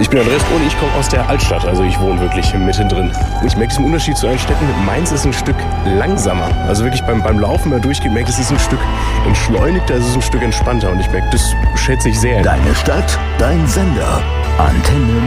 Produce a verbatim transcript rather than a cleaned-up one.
Ich bin Andreas und ich komme aus der Altstadt, also ich wohne wirklich mittendrin. Und ich merke diesen Unterschied zu allen Städten. Mainz ist ein Stück langsamer. Also wirklich beim, beim Laufen da durchgehen, merke ich, es ist ein Stück entschleunigter, es ist ein Stück entspannter. Und ich merke, das schätze ich sehr. Deine Stadt, dein Sender. Antenne